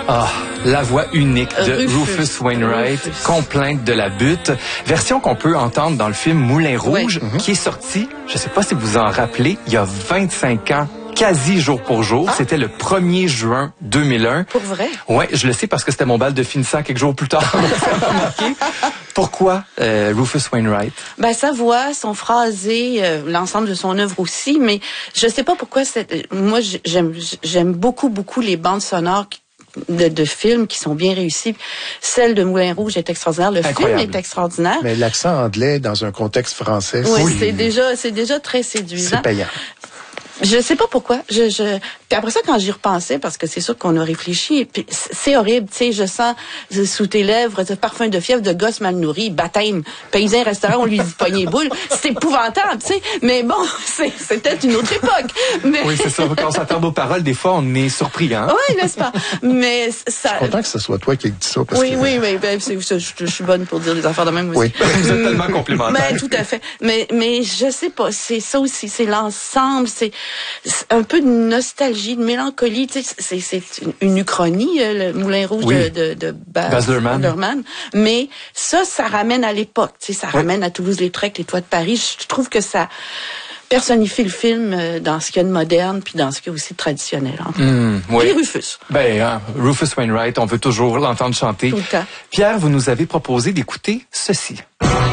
Ah, la voix unique de Rufus Wainwright, Complainte de la butte. Version qu'on peut entendre dans le film Moulin Rouge, qui est sorti, je sais pas si vous en rappelez, il y a 25 ans. Quasi jour pour jour. C'était le 1er juin 2001. Pour vrai? Ouais, je le sais parce que c'était mon bal de finissant quelques jours plus tard. Pourquoi Rufus Wainwright? Ben, sa voix, son phrasé, l'ensemble de son œuvre aussi, mais je sais pas pourquoi moi, j'aime beaucoup les bandes sonores de films qui sont bien réussis. Celle de Moulin Rouge est extraordinaire. Le film est extraordinaire. Mais l'accent anglais dans un contexte français, oui, c'est déjà très séduisant. C'est payant. Je sais pas pourquoi. Puis après ça, quand j'y repensais, parce que c'est sûr qu'on a réfléchi, puis c'est horrible, tu sais, je sens sous tes lèvres ce parfum de fièvre de gosse mal nourri, baptême, paysan restaurant, on lui dit poignée boule. C'est épouvantable, tu sais. Mais bon, c'est peut-être une autre époque. Mais... Oui, c'est ça. Quand on s'attarde aux paroles, des fois, on est surpris, hein? Oui, n'est-ce pas? Mais ça... Je suis content que ce soit toi qui dis ça. Parce oui, que... oui, ben, je suis bonne pour dire des affaires de même aussi. Oui. Vous êtes tellement complémentaires. Mais tout à fait. Mais je sais pas, c'est ça aussi, c'est l'ensemble, c'est un peu de nostalgie, de mélancolie, tu sais, c'est une uchronie, le Moulin Rouge de Baz Luhrmann. Mais ça ramène à l'époque, tu sais, ça ramène à Toulouse-Lautrec, les toits de Paris. Je trouve que ça personnifie le film dans ce qu'il y a de moderne, puis dans ce qu'il y a aussi de traditionnel. Et Rufus. Rufus Wainwright, on veut toujours l'entendre chanter. Tout le temps. Pierre, vous nous avez proposé d'écouter ceci.